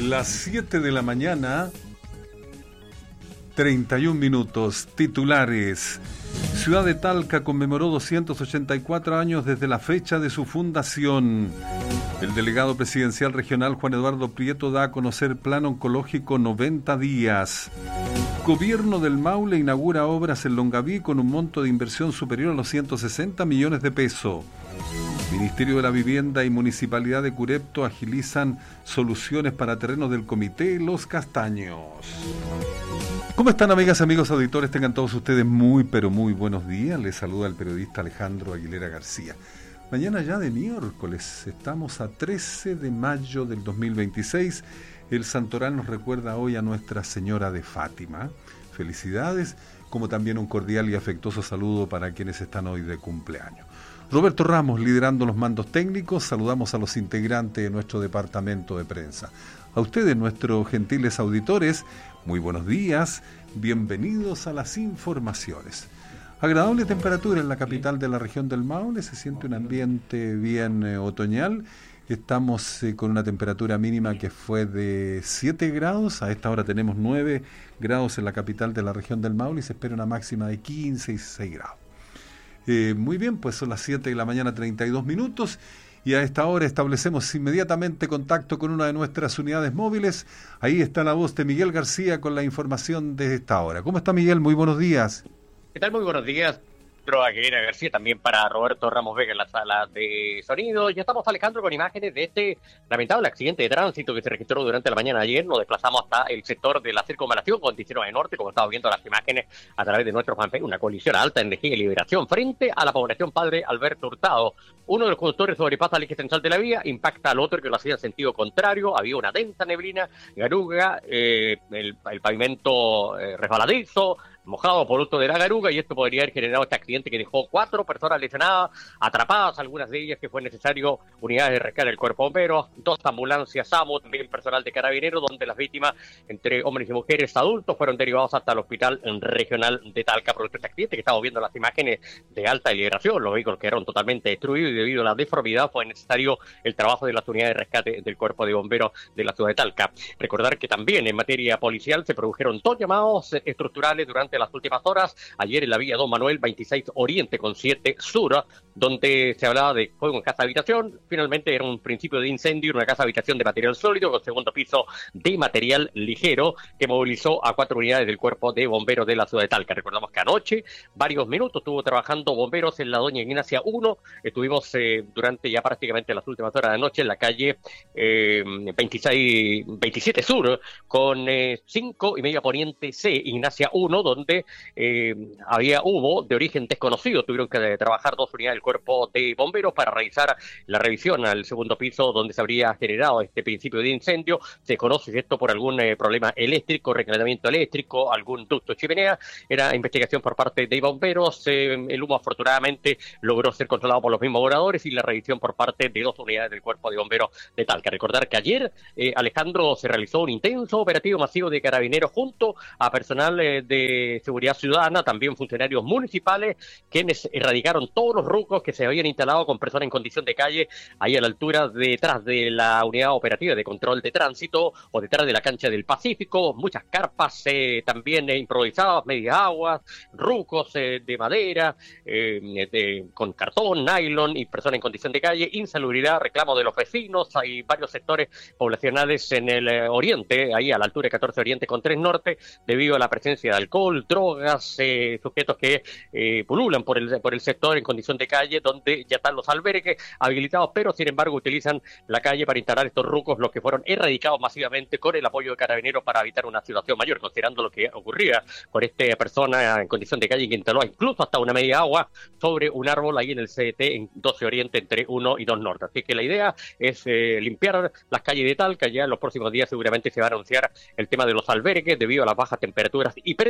Las 7 de la mañana, 31 minutos. Titulares. Ciudad de Talca conmemoró 284 años desde la fecha de su fundación. El delegado presidencial regional Juan Eduardo Prieto da a conocer plan oncológico 90 días. Gobierno del Maule inaugura obras en Longaví con un monto de inversión superior a los 160 millones de pesos. Ministerio de la Vivienda y Municipalidad de Curepto agilizan soluciones para terrenos del Comité Los Castaños. ¿Cómo están, amigas, amigos, auditores? Tengan todos ustedes muy, pero muy buenos días. Les saluda el periodista Alejandro Aguilera García. Mañana ya de miércoles, estamos a 13 de mayo del 2026. El santoral nos recuerda hoy a Nuestra Señora de Fátima. Felicidades, como también un cordial y afectuoso saludo para quienes están hoy de cumpleaños. Roberto Ramos liderando los mandos técnicos. Saludamos a los integrantes de nuestro departamento de prensa. A ustedes, nuestros gentiles auditores, muy buenos días, bienvenidos a las informaciones. Agradable temperatura en la capital de la región del Maule, se siente un ambiente bien otoñal. Estamos con una temperatura mínima que fue de 7 grados, a esta hora tenemos 9 grados en la capital de la región del Maule y se espera una máxima de 15 y 16 grados. Muy bien, pues son las 7 de la mañana, 32 minutos. Y a esta hora establecemos inmediatamente contacto con una de nuestras unidades móviles. Ahí está la voz de Miguel García con la información de esta hora. ¿Cómo está, Miguel? Muy buenos días. ¿Qué tal? Muy buenos días. Aguilera García, también para Roberto Ramos Vega en la sala de sonido. Ya estamos, Alejandro, con imágenes de este lamentable accidente de tránsito que se registró durante la mañana de ayer. Nos desplazamos hasta el sector de la circunvalación con 19 Norte, como estamos viendo las imágenes a través de nuestro fanpage. Una colisión alta en Energía y Liberación frente a la población Padre Alberto Hurtado. Uno de los conductores sobrepasa el eje central de la vía, impacta al otro que lo hacía en sentido contrario. Había una densa neblina, garuga, el pavimento resbaladizo, mojado producto de la garuga, y esto podría haber generado este accidente que dejó 4 personas lesionadas, atrapadas, algunas de ellas que fue necesario unidades de rescate del cuerpo bombero, 2 ambulancias SAMU, también personal de carabineros, donde las víctimas, entre hombres y mujeres adultos, fueron derivados hasta el hospital regional de Talca. Producto de este accidente que estamos viendo las imágenes de alta liberación, los vehículos quedaron totalmente destruidos y debido a la deformidad fue necesario el trabajo de las unidades de rescate del cuerpo de bomberos de la ciudad de Talca. Recordar que también en materia policial se produjeron 2 llamados estructurales durante las últimas horas, ayer en la vía Don Manuel 26 Oriente con 7 Sur, donde se hablaba de fuego en casa habitación. Finalmente era un principio de incendio en una casa habitación de material sólido con segundo piso de material ligero que movilizó a 4 unidades del cuerpo de bomberos de la ciudad de Talca. Recordamos que anoche, varios minutos, estuvo trabajando bomberos en la Doña Ignacia 1. Estuvimos durante ya prácticamente las últimas horas de la noche en la calle 27 Sur con 5 y media Poniente C, Ignacia 1, donde había humo de origen desconocido. Tuvieron que trabajar 2 unidades del cuerpo de bomberos para realizar la revisión al segundo piso donde se habría generado este principio de incendio. Se conoce si esto por algún problema eléctrico, recalentamiento eléctrico, algún ducto chimenea. Era investigación por parte de bomberos. El humo afortunadamente logró ser controlado por los mismos moradores y la revisión por parte de 2 unidades del cuerpo de bomberos de Talca. Recordar que ayer, Alejandro, se realizó un intenso operativo masivo de carabineros junto a personal de seguridad ciudadana, también funcionarios municipales, quienes erradicaron todos los rucos que se habían instalado con personas en condición de calle ahí a la altura detrás de la unidad operativa de control de tránsito o detrás de la cancha del Pacífico. Muchas carpas también improvisadas, medias aguas, rucos de madera, con cartón, nylon y personas en condición de calle, insalubridad, reclamo de los vecinos. Hay varios sectores poblacionales en el oriente, ahí a la altura de 14 Oriente con 3 Norte, debido a la presencia de alcohol, drogas, sujetos que pululan por el sector en condición de calle, donde ya están los albergues habilitados, pero sin embargo utilizan la calle para instalar estos rucos, los que fueron erradicados masivamente con el apoyo de carabineros para evitar una situación mayor, considerando lo que ocurría con esta persona en condición de calle que instaló incluso hasta una media agua sobre un árbol ahí en el CDT en 12 Oriente entre 1 y 2 Norte. Así que la idea es limpiar las calles de Talca. Ya en los próximos días seguramente se va a anunciar el tema de los albergues debido a las bajas temperaturas y precipitaciones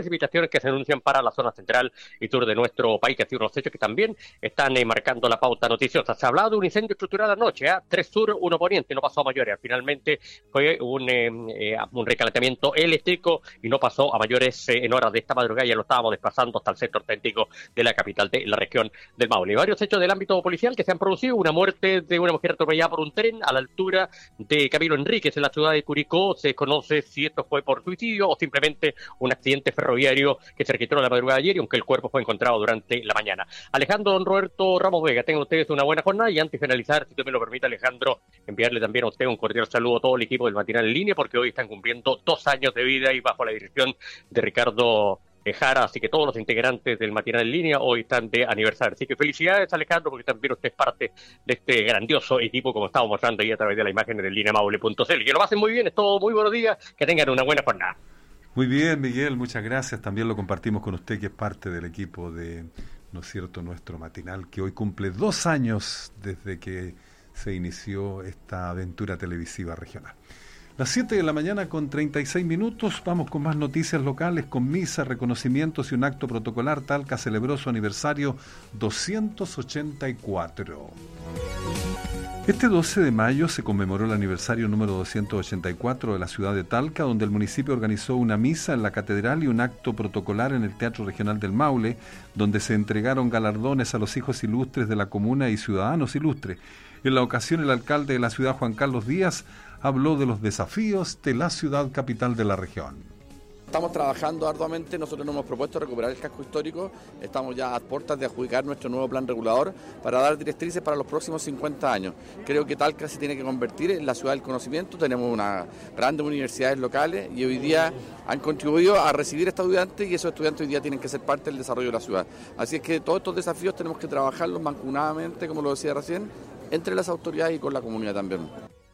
situaciones que se anuncian para la zona central y sur de nuestro país, que han sido unos hechos que también están marcando la pauta noticiosa. Se ha hablado de un incendio estructural anoche, 3 sur, 1 poniente, no pasó a mayores. Finalmente fue un recalentamiento eléctrico y no pasó a mayores en horas de esta madrugada. Ya lo estábamos desplazando hasta el centro auténtico de la capital de la región del Maule. Varios hechos del ámbito policial que se han producido: una muerte de una mujer atropellada por un tren a la altura de Camilo Enríquez en la ciudad de Curicó. Se desconoce si esto fue por suicidio o simplemente un accidente ferroviario que se registró la madrugada de ayer, y aunque el cuerpo fue encontrado durante la mañana. Alejandro Don Roberto Ramos Vega, tengan ustedes una buena jornada, y antes de finalizar, si usted me lo permite, Alejandro, enviarle también a usted un cordial saludo a todo el equipo del Matinal en Línea, porque hoy están cumpliendo 2 años de vida y bajo la dirección de Ricardo Jara, así que todos los integrantes del Matinal en Línea hoy están de aniversario. Así que felicidades, Alejandro, porque también usted es parte de este grandioso equipo, como estamos mostrando ahí a través de la imagen en lineamaule.cl. Que lo pasen muy bien, es todo, muy buenos días, que tengan una buena jornada. Muy bien, Miguel, muchas gracias. También lo compartimos con usted, que es parte del equipo de, ¿no es cierto?, nuestro Matinal, que hoy cumple 2 años desde que se inició esta aventura televisiva regional. Las 7 de la mañana con 36 minutos, vamos con más noticias locales, con misa, reconocimientos y un acto protocolar. Talca celebró su aniversario 284. Este 12 de mayo se conmemoró el aniversario número 284 de la ciudad de Talca, donde el municipio organizó una misa en la catedral y un acto protocolar en el Teatro Regional del Maule, donde se entregaron galardones a los hijos ilustres de la comuna y ciudadanos ilustres. En la ocasión, el alcalde de la ciudad, Juan Carlos Díaz, habló de los desafíos de la ciudad capital de la región. Estamos trabajando arduamente, nosotros nos hemos propuesto recuperar el casco histórico, estamos ya a puertas de adjudicar nuestro nuevo plan regulador para dar directrices para los próximos 50 años. Creo que Talca se tiene que convertir en la ciudad del conocimiento, tenemos unas grandes universidades locales y hoy día han contribuido a recibir estudiantes, y esos estudiantes hoy día tienen que ser parte del desarrollo de la ciudad. Así es que todos estos desafíos tenemos que trabajarlos mancomunadamente, como lo decía recién, entre las autoridades y con la comunidad también.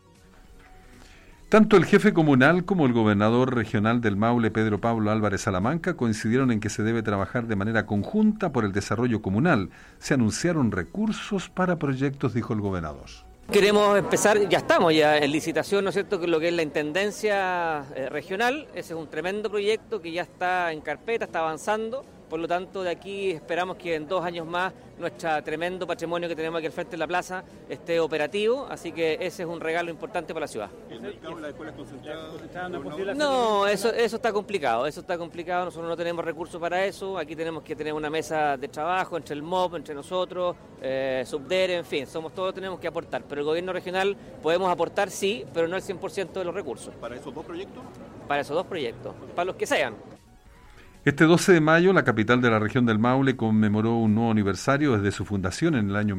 Tanto el jefe comunal como el gobernador regional del Maule, Pedro Pablo Álvarez Salamanca, coincidieron en que se debe trabajar de manera conjunta por el desarrollo comunal. Se anunciaron recursos para proyectos, dijo el gobernador. Queremos empezar, ya estamos ya en licitación, ¿no es cierto?, que lo que es la intendencia regional. Ese es un tremendo proyecto que ya está en carpeta, está avanzando. Por lo tanto, de aquí esperamos que en 2 años más nuestro tremendo patrimonio que tenemos aquí al frente de la plaza esté operativo, así que ese es un regalo importante para la ciudad. ¿El mercado de la escuela concentrada? No, eso está complicado, nosotros no tenemos recursos para eso. Aquí tenemos que tener una mesa de trabajo entre el MOP, entre nosotros, Subdere, en fin, todos tenemos que aportar, pero el gobierno regional podemos aportar, sí, pero no el 100% de los recursos. ¿Para esos 2 proyectos? Para esos 2 proyectos, para los que sean. Este 12 de mayo, la capital de la región del Maule conmemoró un nuevo aniversario desde su fundación en el año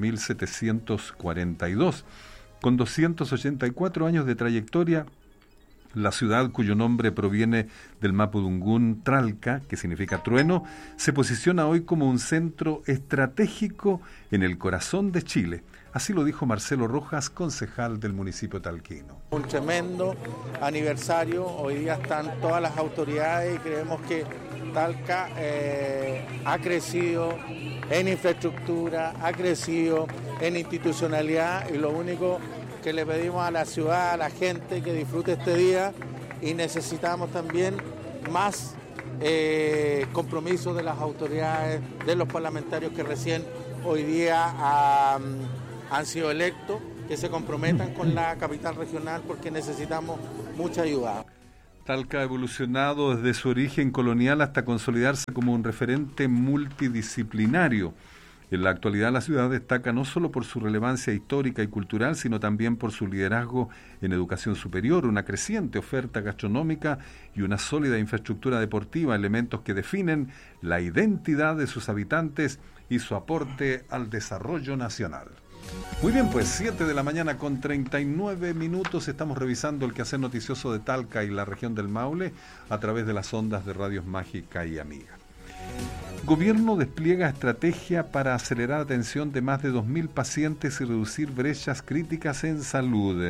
1742. Con 284 años de trayectoria, la ciudad, cuyo nombre proviene del mapudungún Tralca, que significa trueno, se posiciona hoy como un centro estratégico en el corazón de Chile. Así lo dijo Marcelo Rojas, concejal del municipio talquino. Un tremendo aniversario, hoy día están todas las autoridades y creemos que Talca ha crecido en infraestructura, ha crecido en institucionalidad, y lo único que le pedimos a la ciudad, a la gente, que disfrute este día, y necesitamos también más compromiso de las autoridades, de los parlamentarios que recién hoy día han sido electos, que se comprometan con la capital regional, porque necesitamos mucha ayuda. Talca ha evolucionado desde su origen colonial hasta consolidarse como un referente multidisciplinario. En la actualidad, la ciudad destaca no solo por su relevancia histórica y cultural, sino también por su liderazgo en educación superior, una creciente oferta gastronómica y una sólida infraestructura deportiva, elementos que definen la identidad de sus habitantes y su aporte al desarrollo nacional. Muy bien, pues 7 de la mañana con 39 minutos, estamos revisando el quehacer noticioso de Talca y la región del Maule a través de las ondas de Radios Mágica y Amiga. Gobierno despliega estrategia para acelerar atención de más de 2.000 pacientes y reducir brechas críticas en salud.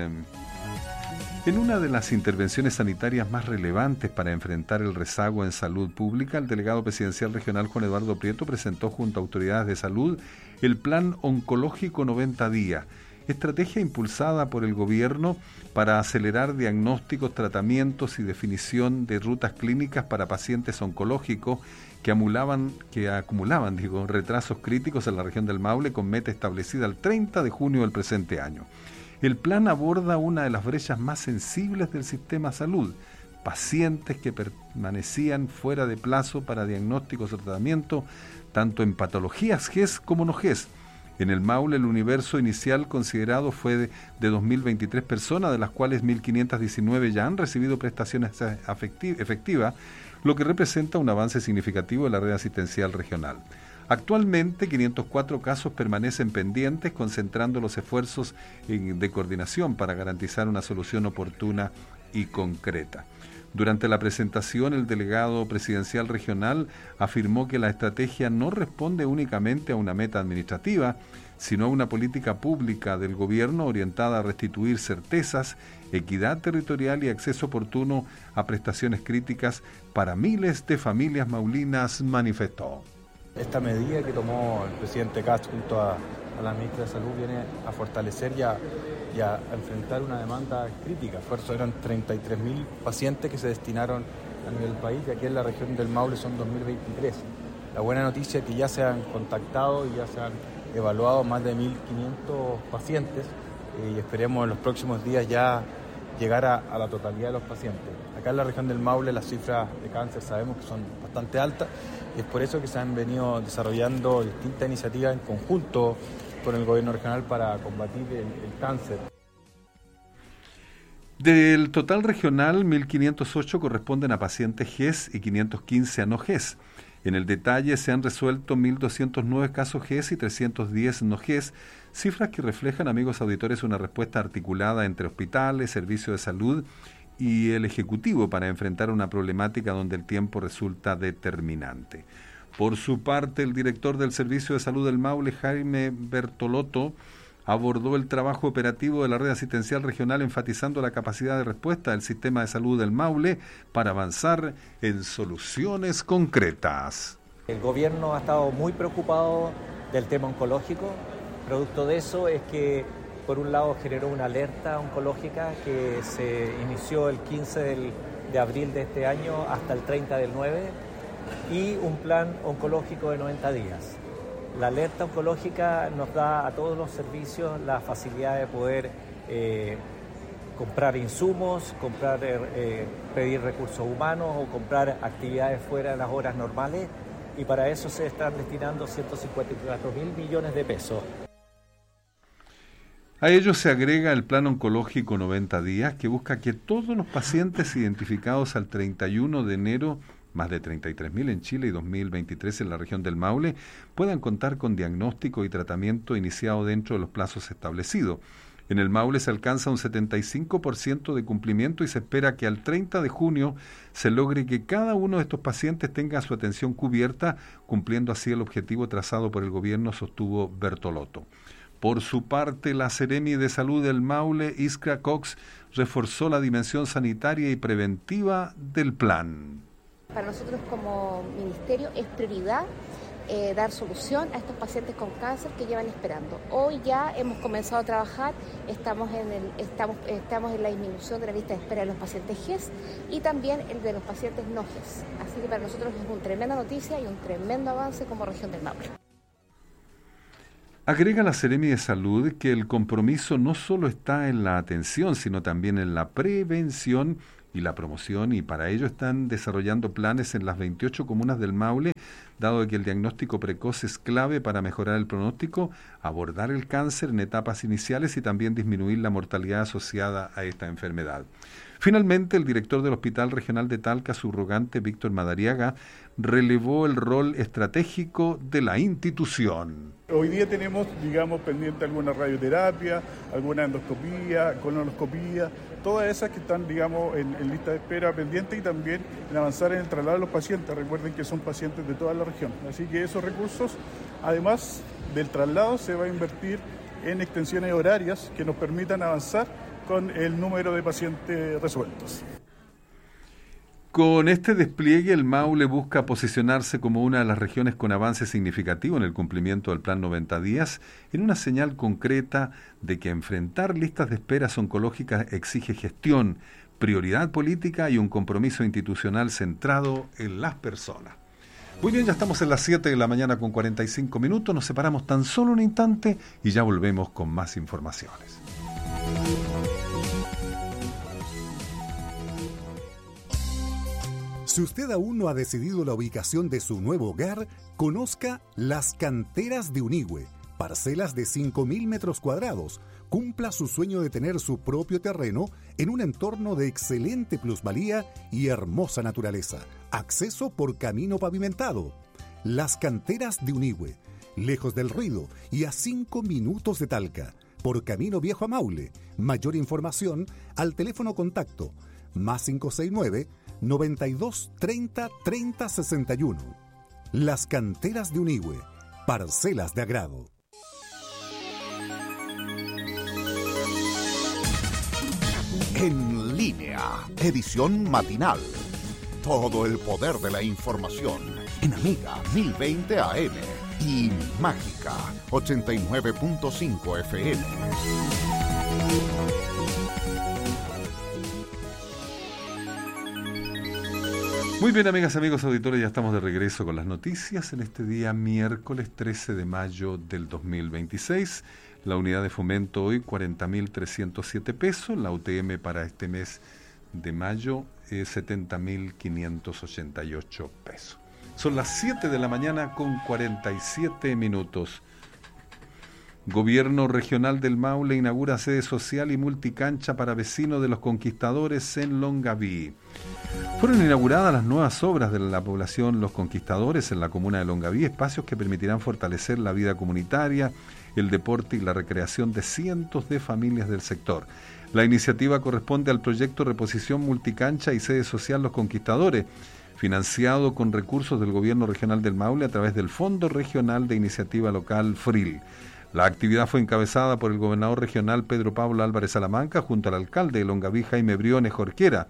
En una de las intervenciones sanitarias más relevantes para enfrentar el rezago en salud pública, el delegado presidencial regional Juan Eduardo Prieto presentó junto a autoridades de salud el Plan Oncológico 90 días, estrategia impulsada por el gobierno para acelerar diagnósticos, tratamientos y definición de rutas clínicas para pacientes oncológicos que acumulaban retrasos críticos en la región del Maule, con meta establecida el 30 de junio del presente año. El plan aborda una de las brechas más sensibles del sistema de salud: pacientes que permanecían fuera de plazo para diagnósticos o tratamiento, tanto en patologías GES como no GES. En el Maule, el universo inicial considerado fue de 2.023 personas, de las cuales 1.519 ya han recibido prestaciones efectivas, lo que representa un avance significativo de la red asistencial regional. Actualmente, 504 casos permanecen pendientes, concentrando los esfuerzos de coordinación para garantizar una solución oportuna y concreta. Durante la presentación, el delegado presidencial regional afirmó que la estrategia no responde únicamente a una meta administrativa, sino a una política pública del gobierno orientada a restituir certezas, equidad territorial y acceso oportuno a prestaciones críticas para miles de familias maulinas, manifestó. Esta medida que tomó el presidente Kast junto a la ministra de Salud viene a fortalecer y a enfrentar una demanda crítica. Eran 33.000 pacientes que se destinaron a nivel del país, y aquí en la región del Maule son 2023. La buena noticia es que ya se han contactado y ya se han evaluado más de 1.500 pacientes, y esperemos en los próximos días ya llegar a la totalidad de los pacientes. Acá en la región del Maule las cifras de cáncer sabemos que son bastante altas, y es por eso que se han venido desarrollando distintas iniciativas en conjunto con el gobierno regional para combatir el cáncer. Del total regional, 1.508 corresponden a pacientes GES y 515 a no GES. En el detalle, se han resuelto 1.209 casos GES y 310 no GES, cifras que reflejan, amigos auditores, una respuesta articulada entre hospitales, servicios de salud y el Ejecutivo para enfrentar una problemática donde el tiempo resulta determinante. Por su parte, el director del Servicio de Salud del Maule, Jaime Bertolotto, abordó el trabajo operativo de la red asistencial regional, enfatizando la capacidad de respuesta del sistema de salud del Maule para avanzar en soluciones concretas. El gobierno ha estado muy preocupado del tema oncológico. Producto de eso es que, por un lado, generó una alerta oncológica que se inició el 15 de abril de este año hasta el 30 del 9, y un plan oncológico de 90 días. La alerta oncológica nos da a todos los servicios la facilidad de poder comprar insumos, pedir recursos humanos o comprar actividades fuera de las horas normales, y para eso se están destinando 154.000 millones de pesos. A ello se agrega el Plan Oncológico 90 días, que busca que todos los pacientes identificados al 31 de enero, más de 33.000 en Chile y 2.023 en la región del Maule, puedan contar con diagnóstico y tratamiento iniciado dentro de los plazos establecidos. En el Maule se alcanza un 75% de cumplimiento y se espera que al 30 de junio se logre que cada uno de estos pacientes tenga su atención cubierta, cumpliendo así el objetivo trazado por el gobierno, sostuvo Bertolotto. Por su parte, la Seremi de Salud del Maule, Iskra Cox, reforzó la dimensión sanitaria y preventiva del plan. Para nosotros como ministerio es prioridad dar solución a estos pacientes con cáncer que llevan esperando. Hoy ya hemos comenzado a trabajar, estamos en la disminución de la lista de espera de los pacientes GES y también el de los pacientes no GES. Así que para nosotros es una tremenda noticia y un tremendo avance como región del Maule. Agrega la Seremi de Salud que el compromiso no solo está en la atención, sino también en la prevención y la promoción, y para ello están desarrollando planes en las 28 comunas del Maule, dado que el diagnóstico precoz es clave para mejorar el pronóstico, abordar el cáncer en etapas iniciales y también disminuir la mortalidad asociada a esta enfermedad. Finalmente, el director del Hospital Regional de Talca, subrogante Víctor Madariaga, relevó el rol estratégico de la institución. Hoy día tenemos, pendiente alguna radioterapia, alguna endoscopía, colonoscopía, todas esas que están, en lista de espera pendiente, y también en avanzar en el traslado de los pacientes. Recuerden que son pacientes de toda la región. Así que esos recursos, además del traslado, se va a invertir en extensiones horarias que nos permitan avanzar con el número de pacientes resueltos. Con este despliegue, el Maule busca posicionarse como una de las regiones con avance significativo en el cumplimiento del Plan 90 días, en una señal concreta de que enfrentar listas de esperas oncológicas exige gestión, prioridad política y un compromiso institucional centrado en las personas. Muy bien, ya estamos en las 7 de la mañana con 45 minutos, nos separamos tan solo un instante y ya volvemos con más informaciones. Si usted aún no ha decidido la ubicación de su nuevo hogar, conozca Las Canteras de Unigüe, parcelas de 5.000 metros cuadrados. Cumpla su sueño de tener su propio terreno en un entorno de excelente plusvalía y hermosa naturaleza. Acceso por camino pavimentado. Las Canteras de Unigüe, lejos del ruido y a 5 minutos de Talca, por camino viejo a Maule. Mayor información al teléfono contacto más 569 92 30 30 61. Las Canteras de Unigüe, parcelas de agrado. En línea, edición matinal. Todo el poder de la información en Amiga 1020 AM y Mágica 89.5 FM. Muy bien, amigas, amigos, auditores, ya estamos de regreso con las noticias en este día miércoles 13 de mayo del 2026. La unidad de fomento hoy 40.307 pesos, la UTM para este mes de mayo 70.588 pesos. Son las 7 de la mañana con 47 minutos. Gobierno Regional del Maule inaugura sede social y multicancha para vecinos de los Conquistadores en Longaví. Fueron inauguradas las nuevas obras de la población Los Conquistadores en la comuna de Longaví, espacios que permitirán fortalecer la vida comunitaria, el deporte y la recreación de cientos de familias del sector. La iniciativa corresponde al proyecto Reposición Multicancha y Sede Social Los Conquistadores, financiado con recursos del Gobierno Regional del Maule a través del Fondo Regional de Iniciativa Local FRIL. La actividad fue encabezada por el gobernador regional Pedro Pablo Álvarez Salamanca junto al alcalde de Longaví, Jaime Briones Jorquera,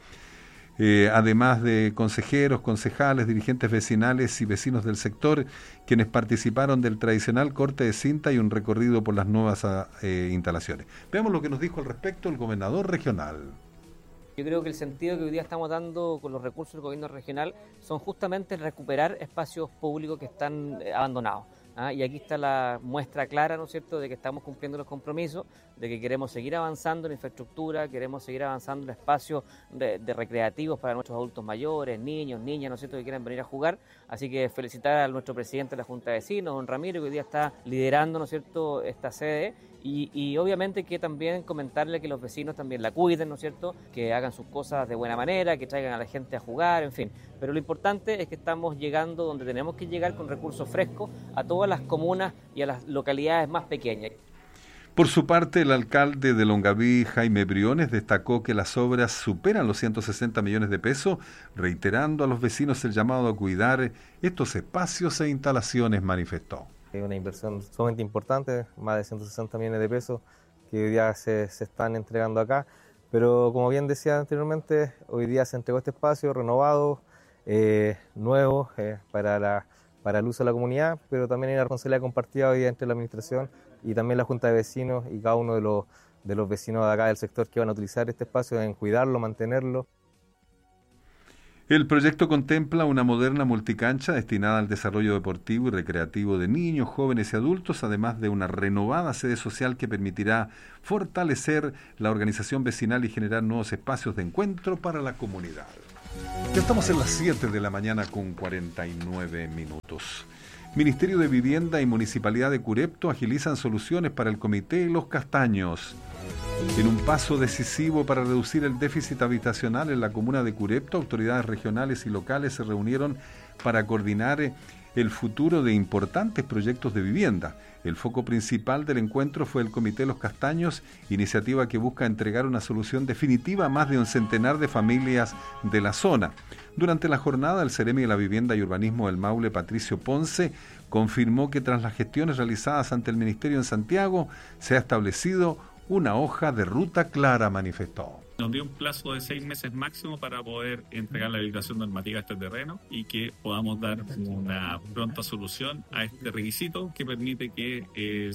además de consejeros, concejales, dirigentes vecinales y vecinos del sector, quienes participaron del tradicional corte de cinta y un recorrido por las nuevas instalaciones. Veamos lo que nos dijo al respecto el gobernador regional. Yo creo que el sentido que hoy día estamos dando con los recursos del gobierno regional son justamente recuperar espacios públicos que están abandonados. Y aquí está la muestra clara, ¿no es cierto?, de que estamos cumpliendo los compromisos, de que queremos seguir avanzando en infraestructura, queremos seguir avanzando en espacios de recreativos para nuestros adultos mayores, niños, niñas, ¿no es cierto?, que quieran venir a jugar. Así que felicitar a nuestro presidente de la Junta de Vecinos, don Ramiro, que hoy día está liderando, ¿no es cierto?, esta sede. Y obviamente que también comentarle que los vecinos también la cuiden, ¿no es cierto?, que hagan sus cosas de buena manera, que traigan a la gente a jugar, en fin. Pero lo importante es que estamos llegando donde tenemos que llegar con recursos frescos a todas las comunas y a las localidades más pequeñas. Por su parte, el alcalde de Longaví, Jaime Briones, destacó que las obras superan los 160 millones de pesos, reiterando a los vecinos el llamado a cuidar estos espacios e instalaciones, manifestó. Es una inversión sumamente importante, más de 160 millones de pesos que hoy día se están entregando acá, pero como bien decía anteriormente, hoy día se entregó este espacio renovado, nuevo, para el uso de la comunidad, pero también hay una responsabilidad compartida hoy entre la administración y también la Junta de Vecinos y cada uno de los vecinos de acá del sector que van a utilizar este espacio en cuidarlo, mantenerlo. El proyecto contempla una moderna multicancha destinada al desarrollo deportivo y recreativo de niños, jóvenes y adultos, además de una renovada sede social que permitirá fortalecer la organización vecinal y generar nuevos espacios de encuentro para la comunidad. Ya estamos en las 7 de la mañana con 49 minutos. Ministerio de Vivienda y Municipalidad de Curepto agilizan soluciones para el Comité Los Castaños. En un paso decisivo para reducir el déficit habitacional en la comuna de Curepto, autoridades regionales y locales se reunieron para coordinar el futuro de importantes proyectos de vivienda. El foco principal del encuentro fue el Comité Los Castaños, iniciativa que busca entregar una solución definitiva a más de un centenar de familias de la zona. Durante la jornada, el Ceremi de la Vivienda y Urbanismo del Maule, Patricio Ponce, confirmó que tras las gestiones realizadas ante el Ministerio en Santiago, se ha establecido una hoja de ruta clara, manifestó. Nos dio un plazo de 6 meses máximo para poder entregar la habilitación normativa a este terreno y que podamos dar una pronta solución a este requisito que permite que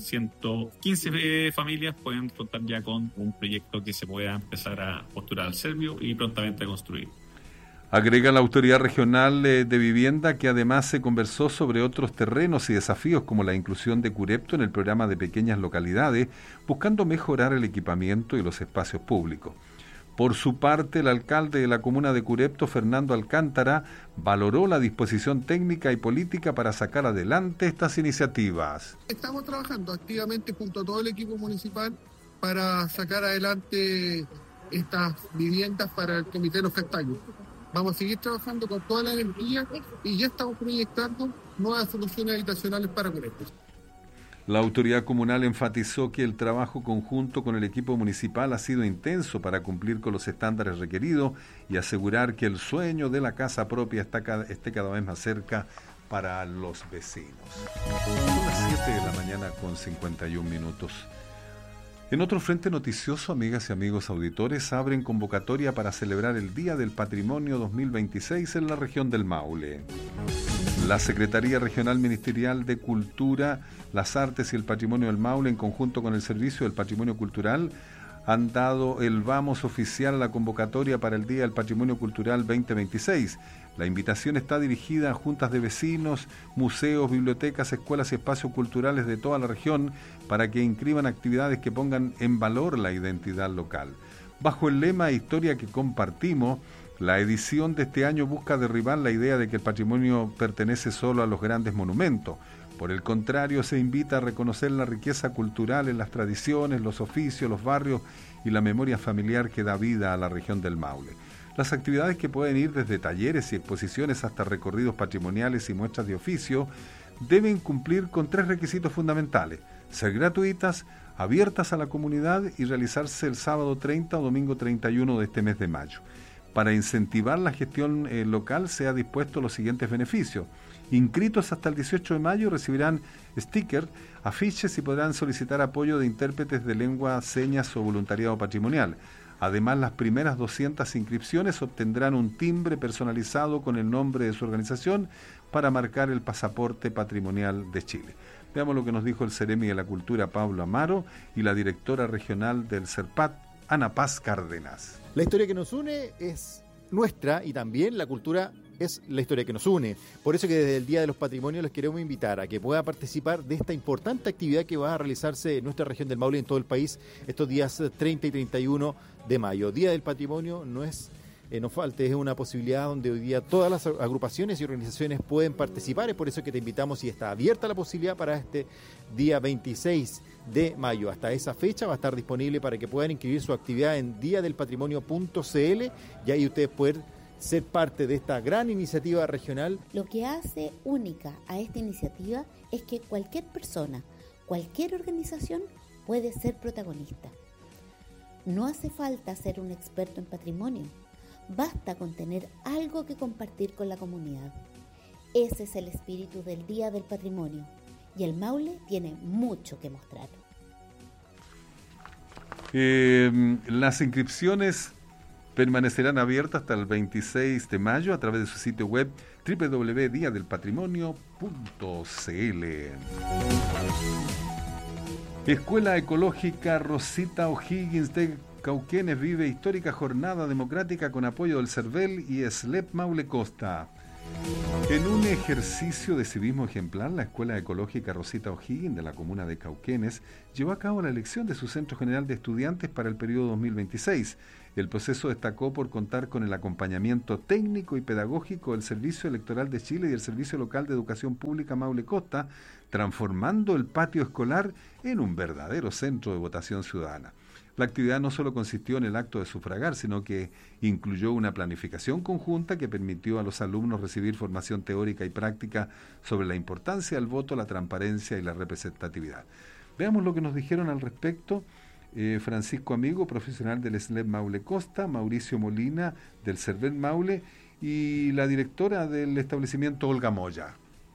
115 familias puedan contar ya con un proyecto que se pueda empezar a postular al Servio y prontamente a construir. Agrega la Autoridad Regional de Vivienda que además se conversó sobre otros terrenos y desafíos como la inclusión de Curepto en el programa de pequeñas localidades, buscando mejorar el equipamiento y los espacios públicos. Por su parte, el alcalde de la comuna de Curepto, Fernando Alcántara, valoró la disposición técnica y política para sacar adelante estas iniciativas. Estamos trabajando activamente junto a todo el equipo municipal para sacar adelante estas viviendas para el Comité de los Castaños. Vamos a seguir trabajando con toda la energía y ya estamos proyectando nuevas soluciones habitacionales para Curepto. La autoridad comunal enfatizó que el trabajo conjunto con el equipo municipal ha sido intenso para cumplir con los estándares requeridos y asegurar que el sueño de la casa propia esté cada vez más cerca para los vecinos. Son las 7 de la mañana con 51 minutos. En otro frente noticioso, amigas y amigos auditores, abren convocatoria para celebrar el Día del Patrimonio 2026 en la región del Maule. La Secretaría Regional Ministerial de Cultura, las Artes y el Patrimonio del Maule, en conjunto con el Servicio del Patrimonio Cultural, han dado el vamos oficial a la convocatoria para el Día del Patrimonio Cultural 2026. La invitación está dirigida a juntas de vecinos, museos, bibliotecas, escuelas y espacios culturales de toda la región para que inscriban actividades que pongan en valor la identidad local. Bajo el lema Historia que compartimos, la edición de este año busca derribar la idea de que el patrimonio pertenece solo a los grandes monumentos. Por el contrario, se invita a reconocer la riqueza cultural en las tradiciones, los oficios, los barrios y la memoria familiar que da vida a la región del Maule. Las actividades, que pueden ir desde talleres y exposiciones hasta recorridos patrimoniales y muestras de oficio, deben cumplir con 3 requisitos fundamentales: ser gratuitas, abiertas a la comunidad y realizarse el sábado 30 o domingo 31 de este mes de mayo. Para incentivar la gestión local se ha dispuesto los siguientes beneficios. Inscritos hasta el 18 de mayo recibirán stickers, afiches y podrán solicitar apoyo de intérpretes de lengua, señas o voluntariado patrimonial. Además, las primeras 200 inscripciones obtendrán un timbre personalizado con el nombre de su organización para marcar el pasaporte patrimonial de Chile. Veamos lo que nos dijo el Ceremi de la Cultura, Pablo Amaro, y la directora regional del CERPAT, Ana Paz Cárdenas. La historia que nos une es nuestra y también la cultura es la historia que nos une. Por eso que desde el Día de los Patrimonios les queremos invitar a que pueda participar de esta importante actividad que va a realizarse en nuestra región del Maule y en todo el país estos días 30 y 31 de mayo. Día del Patrimonio no es no falte, es una posibilidad donde hoy día todas las agrupaciones y organizaciones pueden participar. Es por eso que te invitamos y está abierta la posibilidad para este día 26 de mayo. Hasta esa fecha va a estar disponible para que puedan inscribir su actividad en diadelpatrimonio.cl y ahí ustedes pueden ser parte de esta gran iniciativa regional. Lo que hace única a esta iniciativa es que cualquier persona, cualquier organización puede ser protagonista. No hace falta ser un experto en patrimonio, basta con tener algo que compartir con la comunidad. Ese es el espíritu del Día del Patrimonio y el Maule tiene mucho que mostrar. Las inscripciones permanecerán abiertas hasta el 26 de mayo a través de su sitio web www.diadelpatrimonio.cl. Escuela Ecológica Rosita O'Higgins de Cauquenes vive histórica jornada democrática con apoyo del CERVEL y SLEP Maule Costa. En un ejercicio de civismo ejemplar, la Escuela Ecológica Rosita O'Higgins de la comuna de Cauquenes llevó a cabo la elección de su Centro General de Estudiantes para el periodo 2026. El proceso destacó por contar con el acompañamiento técnico y pedagógico del Servicio Electoral de Chile y el Servicio Local de Educación Pública Maule Costa, transformando el patio escolar en un verdadero centro de votación ciudadana. La actividad no solo consistió en el acto de sufragar, sino que incluyó una planificación conjunta que permitió a los alumnos recibir formación teórica y práctica sobre la importancia del voto, la transparencia y la representatividad. Veamos lo que nos dijeron al respecto Francisco Amigo, profesional del SLEP Maule Costa, Mauricio Molina, del CERVEL Maule, y la directora del establecimiento, Olga Moya.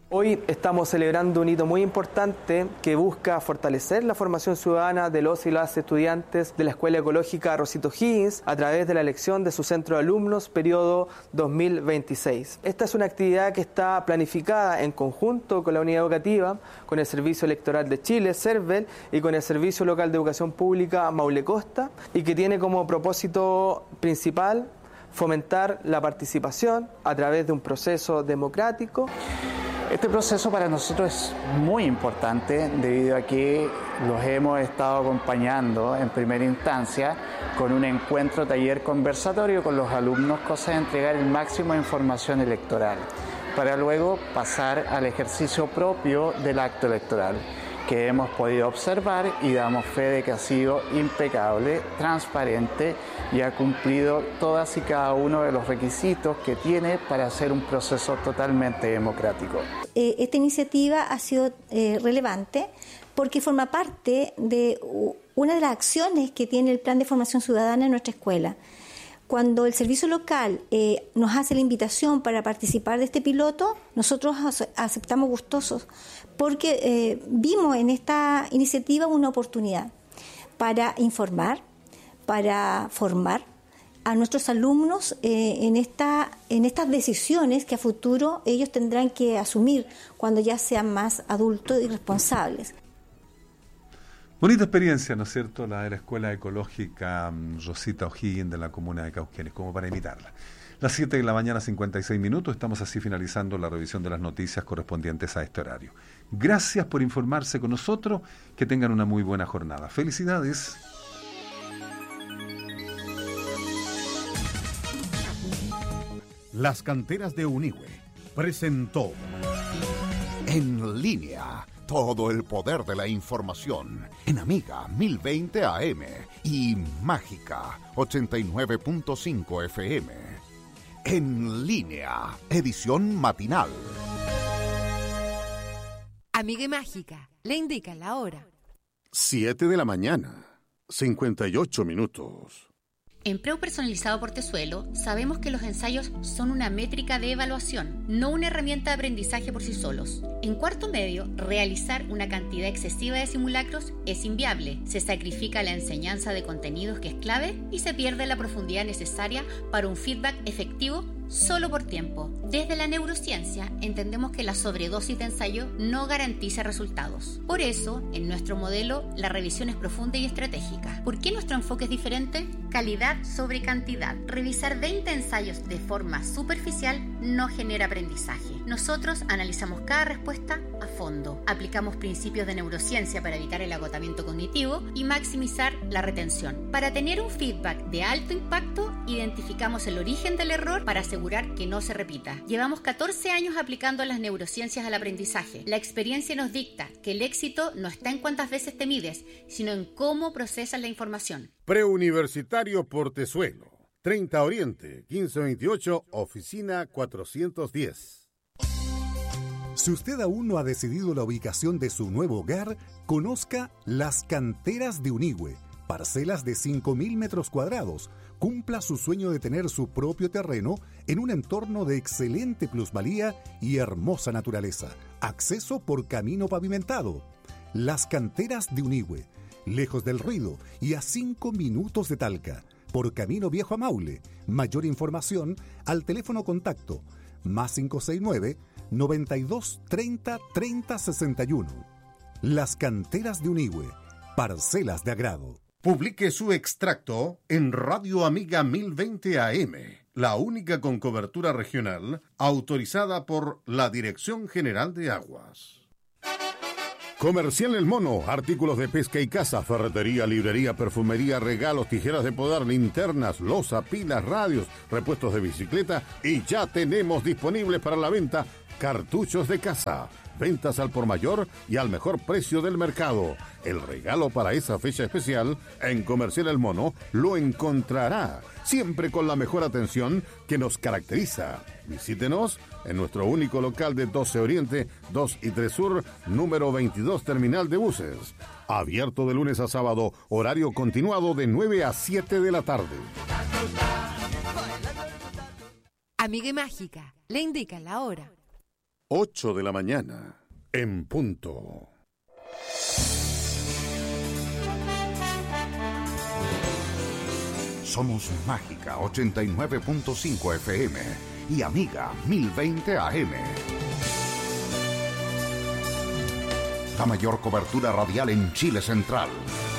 Hoy estamos celebrando un hito muy importante que busca fortalecer la formación ciudadana de los y las estudiantes de la Escuela Ecológica Rosito Higgins a través de la elección de su centro de alumnos periodo 2026. Esta es una actividad que está planificada en conjunto con la unidad educativa, con el Servicio Electoral de Chile, CERVEL, y con el Servicio Local de Educación Pública Maule Costa, y que tiene como propósito principal fomentar la participación a través de un proceso democrático. Este proceso para nosotros es muy importante debido a que los hemos estado acompañando en primera instancia con un encuentro, taller, conversatorio con los alumnos, cosa de entregar el máximo de información electoral, para luego pasar al ejercicio propio del acto electoral, que hemos podido observar y damos fe de que ha sido impecable, transparente y ha cumplido todas y cada uno de los requisitos que tiene para hacer un proceso totalmente democrático. Esta iniciativa ha sido relevante porque forma parte de una de las acciones que tiene el Plan de Formación Ciudadana en nuestra escuela. Cuando el servicio local nos hace la invitación para participar de este piloto, nosotros aceptamos gustosos porque vimos en esta iniciativa una oportunidad para informar, para formar a nuestros alumnos en estas decisiones que a futuro ellos tendrán que asumir cuando ya sean más adultos y responsables. Bonita experiencia, ¿no es cierto?, la de la Escuela Ecológica Rosita O'Higgins de la comuna de Cauquenes, como para imitarla. Las 7 de la mañana, 56 minutos, estamos así finalizando la revisión de las noticias correspondientes a este horario. Gracias por informarse con nosotros, que tengan una muy buena jornada. ¡Felicidades! Las Canteras de Unigüe presentó En Línea. Todo el poder de la información en Amiga 1020 AM y Mágica 89.5 FM. En Línea, edición matinal. Amiga y Mágica, le indica la hora. 7 de la mañana, 58 minutos. En Preu Personalizado Portezuelo sabemos que los ensayos son una métrica de evaluación, no una herramienta de aprendizaje por sí solos. En cuarto medio, realizar una cantidad excesiva de simulacros es inviable. Se sacrifica la enseñanza de contenidos que es clave y se pierde la profundidad necesaria para un feedback efectivo solo por tiempo. Desde la neurociencia entendemos que la sobredosis de ensayo no garantiza resultados. Por eso, en nuestro modelo, la revisión es profunda y estratégica. ¿Por qué nuestro enfoque es diferente? Calidad sobre cantidad. Revisar 20 ensayos de forma superficial no genera aprendizaje. Nosotros analizamos cada respuesta a fondo. Aplicamos principios de neurociencia para evitar el agotamiento cognitivo y maximizar la retención. Para tener un feedback de alto impacto, identificamos el origen del error para asegurar que no se repita. Llevamos 14 años aplicando las neurociencias al aprendizaje. La experiencia nos dicta que el éxito no está en cuántas veces te mides, sino en cómo procesas la información. Preuniversitario Portezuelo, 30 Oriente, 1528, oficina 410. Si usted aún no ha decidido la ubicación de su nuevo hogar, conozca Las Canteras de Unigüe, parcelas de 5.000 metros cuadrados. Cumpla su sueño de tener su propio terreno en un entorno de excelente plusvalía y hermosa naturaleza. Acceso por camino pavimentado. Las Canteras de Unigüe, lejos del ruido y a 5 minutos de Talca, por Camino Viejo a Maule. Mayor información al teléfono contacto +569 92 30 30 61. Las Canteras de Unigüe, parcelas de agrado. Publique su extracto en Radio Amiga 1020 AM, la única con cobertura regional autorizada por la Dirección General de Aguas. Comercial El Mono, artículos de pesca y caza, ferretería, librería, perfumería, regalos, tijeras de podar, linternas, loza, pilas, radios, repuestos de bicicleta y ya tenemos disponibles para la venta cartuchos de caza. Ventas al por mayor y al mejor precio del mercado. El regalo para esa fecha especial en Comercial El Mono lo encontrará, siempre con la mejor atención que nos caracteriza. Visítenos en nuestro único local de 12 Oriente, 2 y 3 Sur, número 22, terminal de buses. Abierto de lunes a sábado, horario continuado de 9 a 7 de la tarde. Amiga y Mágica, le indica la hora. 8 de la mañana, en punto. Somos Mágica 89.5 FM y Amiga 1020 AM. La mayor cobertura radial en Chile Central.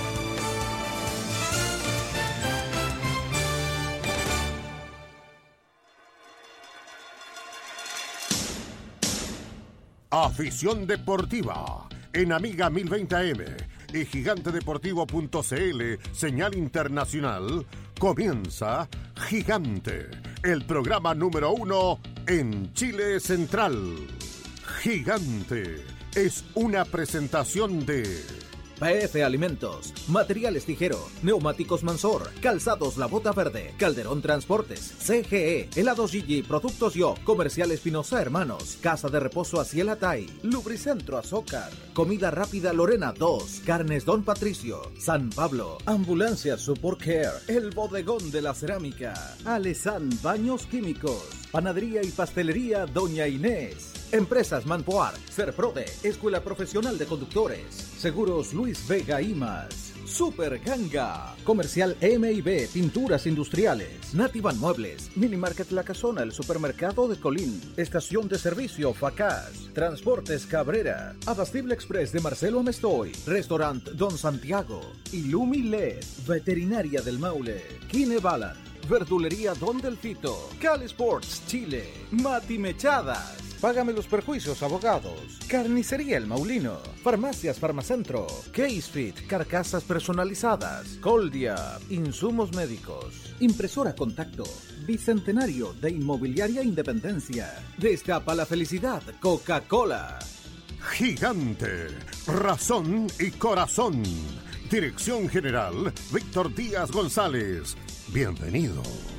Afición deportiva en Amiga 1020 AM y gigantedeportivo.cl, señal internacional. Comienza Gigante, el programa número 1 en Chile Central. Gigante es una presentación de PF Alimentos, Materiales Tijero, Neumáticos Mansor, Calzados La Bota Verde, Calderón Transportes, CGE, Helados Gigi, Productos Yo, Comercial Espinosa Hermanos, Casa de Reposo Asiel Atay, Lubricentro Azócar, Comida Rápida Lorena 2, Carnes Don Patricio, San Pablo, Ambulancia Support Care, El Bodegón de la Cerámica, Alesan Baños Químicos, Panadería y Pastelería Doña Inés, Empresas Manpoar, Serprode, Escuela Profesional de Conductores, Seguros Luis Vega y más, Super Ganga, Comercial M&B, Pinturas Industriales, Nativan Muebles, Minimarket La Casona, el Supermercado de Colín, Estación de Servicio Facaz, Transportes Cabrera, Abastible Express de Marcelo Amestoy, Restaurant Don Santiago, Illumi LED, Veterinaria del Maule, Kine Balan, Verdulería Don Delfito, Cal Sports Chile, Mati Mechadas, Págame los Perjuicios Abogados, Carnicería El Maulino, Farmacias Farmacentro, Casefit, Carcasas Personalizadas, Coldia, Insumos Médicos, Impresora Contacto, Bicentenario de Inmobiliaria Independencia, Destapa la Felicidad, Coca-Cola. Gigante, razón y corazón. Dirección General, Víctor Díaz González. Bienvenido.